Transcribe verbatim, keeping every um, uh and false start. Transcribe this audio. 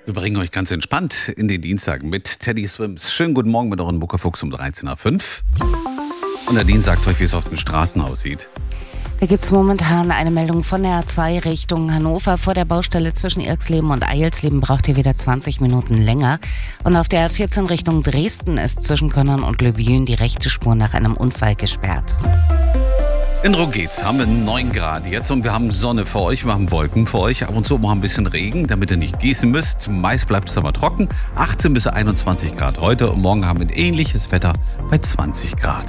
Wir bringen euch ganz entspannt in den Dienstag mit Teddy Swims. Schönen guten Morgen mit euren Muckefuchs um dreizehn Uhr fünf. Und Nadine sagt euch, wie es auf den Straßen aussieht. Da gibt es momentan eine Meldung von der A zwei Richtung Hannover. Vor der Baustelle zwischen Irxleben und Eilsleben braucht ihr wieder zwanzig Minuten länger. Und auf der A vierzehn Richtung Dresden ist zwischen Könnern und Löbjün die rechte Spur nach einem Unfall gesperrt. In Rogez haben wir neun Grad jetzt und wir haben Sonne für euch, wir haben Wolken für euch. Ab und zu mal ein bisschen Regen, damit ihr nicht gießen müsst. Meist bleibt es aber trocken. achtzehn bis einundzwanzig Grad heute und morgen haben wir ein ähnliches Wetter bei zwanzig Grad.